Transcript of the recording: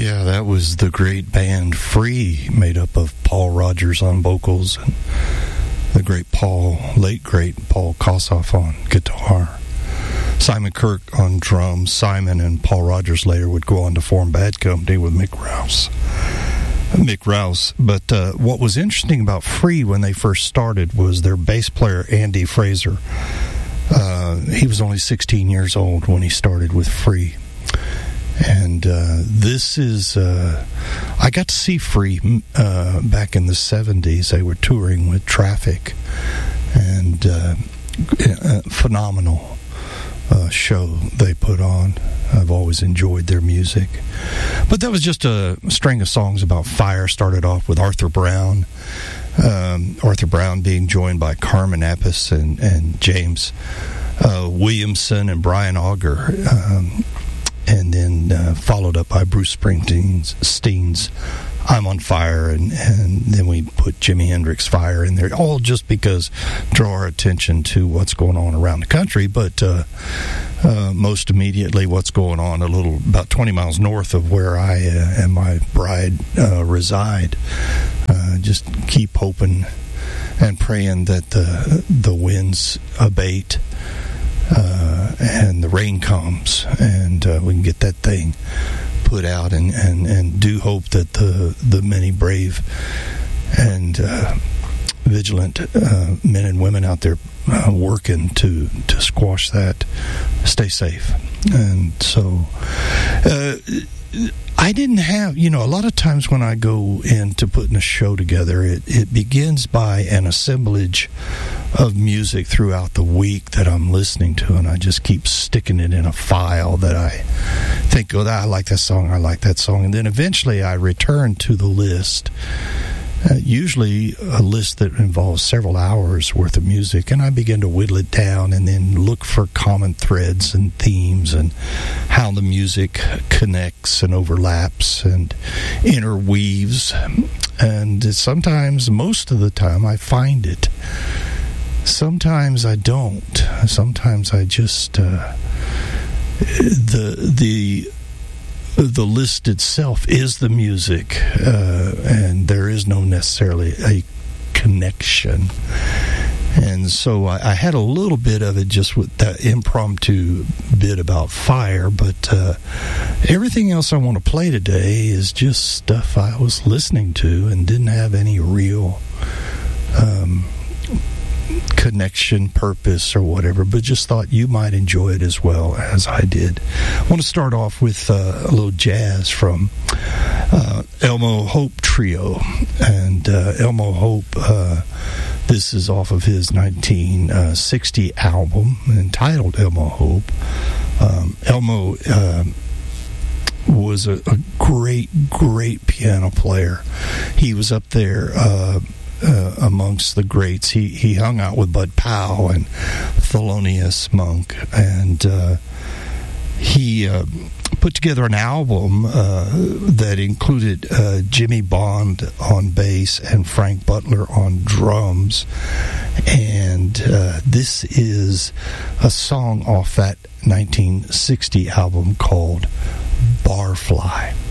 Yeah, that was the great band Free, made up of Paul Rodgers on vocals and the late great Paul Kossoff on guitar. Simon Kirke on drums. Simon and Paul Rodgers later would go on to form Bad Company with Mick Rouse. But what was interesting about Free when they first started was their bass player, Andy Fraser. He was only 16 years old when he started with Free. And this is, I got to see Free back in the 70s. They were touring with Traffic, and phenomenal show they put on. I've always enjoyed their music. But that was just a string of songs about fire. Started off with Arthur Brown. Arthur Brown being joined by Carmen Appice and James Williamson and Brian Auger. And then followed up by Bruce Springsteen's I'm on Fire, and then we put Jimi Hendrix Fire in there, all just because draw our attention to what's going on around the country, but most immediately what's going on about 20 miles north of where I and my bride reside. Just keep hoping and praying that the winds abate and the rain comes, and we can get that thing put out, and do hope that the many brave and vigilant men and women out there working to squash that stay safe. And so I didn't have, a lot of times when I go into putting a show together, it begins by an assemblage of music throughout the week that I'm listening to, and I just keep sticking it in a file that I think, I like that song, and then eventually I return to the list, usually a list that involves several hours worth of music, and I begin to whittle it down and then look for common threads and themes and how the music connects and overlaps and interweaves. And sometimes, most of the time, I find it. Sometimes I don't. Sometimes I just the list itself is the music, and there is no necessarily a connection. And so I had a little bit of it just with that impromptu bit about fire, but everything else I want to play today is just stuff I was listening to and didn't have any real connection, purpose, or whatever, but just thought you might enjoy it as well as I did. I want to start off with a little jazz from Elmo Hope Trio. And Elmo Hope, this is off of his 1960 album entitled Elmo Hope. Elmo was a great piano player. He was up there amongst the greats. He hung out with Bud Powell and Thelonious Monk, and he put together an album that included Jimmy Bond on bass and Frank Butler on drums, and this is a song off that 1960 album called Barfly.